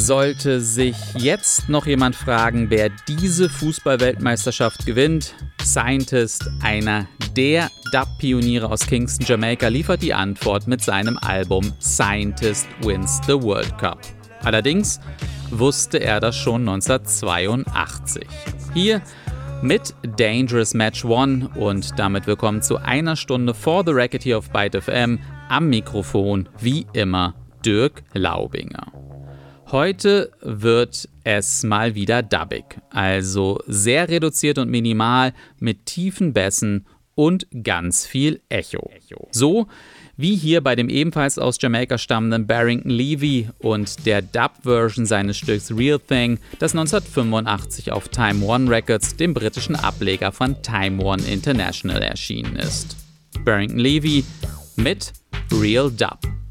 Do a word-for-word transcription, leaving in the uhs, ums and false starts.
Sollte sich jetzt noch jemand fragen, wer diese Fußball-Weltmeisterschaft gewinnt, Scientist, einer der Dub-Pioniere aus Kingston, Jamaika, liefert die Antwort mit seinem Album Scientist Wins the World Cup. Allerdings wusste er das schon neunzehnhundertzweiundachtzig. Hier mit Dangerous Match One und damit willkommen zu einer Stunde For the Record hier auf Byte F M. Am Mikrofon, wie immer, Dirk Laubinger. Heute wird es mal wieder dubbig, also sehr reduziert und minimal mit tiefen Bässen und ganz viel Echo. So wie hier bei dem ebenfalls aus Jamaika stammenden Barrington Levy und der Dub-Version seines Stücks Real Thing, das neunzehnhundertfünfundachtzig auf Time One Records, dem britischen Ableger von Time One International, erschienen ist. Barrington Levy mit Real Dub.